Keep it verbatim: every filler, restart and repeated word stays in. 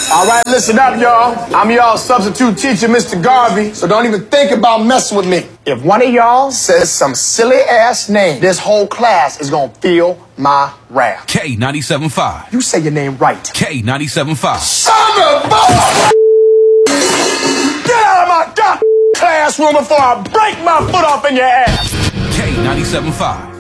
All right, listen up, y'all. I'm y'all substitute teacher, Mister Garvey, so don't even think about messing with me. If one of y'all says some silly-ass name, this whole class is gonna feel my wrath. K ninety-seven point five. You say your name right. K ninety-seven point five. Son of a... Get out of my god classroom before I break my foot off in your ass. K ninety-seven point five.